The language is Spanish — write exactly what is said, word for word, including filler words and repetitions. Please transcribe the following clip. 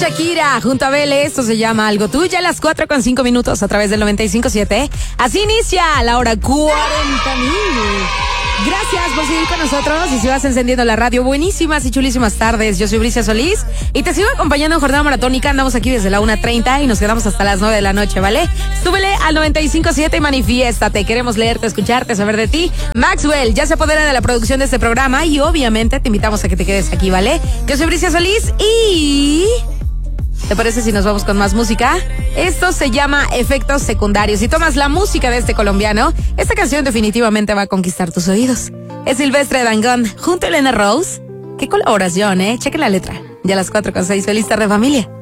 Shakira junto a Bele, esto se llama Algo Tuya, a las cuatro con cinco minutos a través del noventa y cinco punto siete. Así inicia la hora cuarenta mil. Gracias por seguir con nosotros y si vas encendiendo la radio, buenísimas y chulísimas tardes. Yo soy Bricia Solís y te sigo acompañando en jornada maratónica. Andamos aquí desde la una treinta y nos quedamos hasta las nueve de la noche, ¿vale? Súbele al noventa y cinco punto siete y manifiéstate. Queremos leerte, escucharte, saber de ti. Maxwell ya se apodera de la producción de este programa y obviamente te invitamos a que te quedes aquí, ¿vale? Yo soy Bricia Solís y... ¿te parece si nos vamos con más música? Esto se llama Efectos Secundarios. Si tomas la música de este colombiano, esta canción definitivamente va a conquistar tus oídos. Es Silvestre Dangond junto a Elena Rose. Qué colaboración, ¿eh? Cheque la letra. Ya a las cuatro con seis. Feliz tarde, familia.